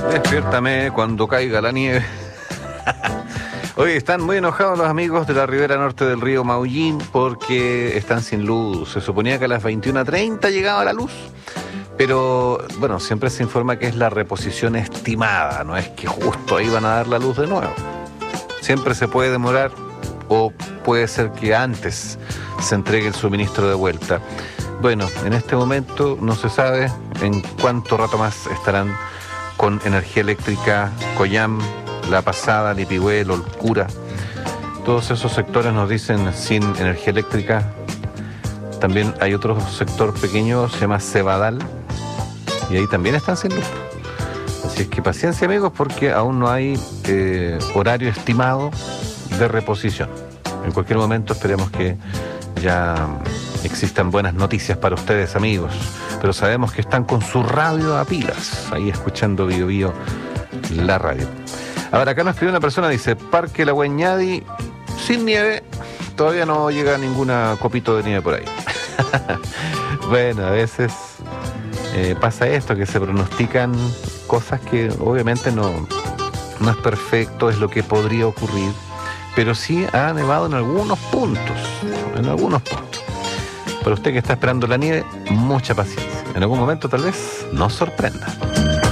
Despiértame cuando caiga la nieve. Hoy están muy enojados los amigos de la ribera norte del río Maullín porque están sin luz. Se suponía que a las 21:30 llegaba la luz, pero bueno, siempre se informa que es la reposición estimada, no es que justo ahí van a dar la luz de nuevo. Siempre se puede demorar o puede ser que antes se entregue el suministro de vuelta. Bueno, en este momento no se sabe en cuánto rato más estarán con energía eléctrica Coyam, La Pasada, Lipigüe, Lolcura. Todos esos sectores nos dicen sin energía eléctrica. También hay otro sector pequeño, se llama Cebadal, y ahí también están sin luz. Así es que paciencia, amigos, porque aún no hay horario estimado de reposición. En cualquier momento esperemos que ya existan buenas noticias para ustedes, amigos. Pero sabemos que están con su radio a pilas, ahí escuchando Bio Bio, la radio. Ahora, acá nos escribió una persona, dice, Parque La Hueñadi, sin nieve, todavía no llega ninguna copito de nieve por ahí. Bueno, a veces pasa esto, que se pronostican cosas que obviamente no es perfecto, es lo que podría ocurrir, pero sí ha nevado en algunos puntos, Para usted que está esperando la nieve, mucha paciencia. En algún momento tal vez nos sorprenda.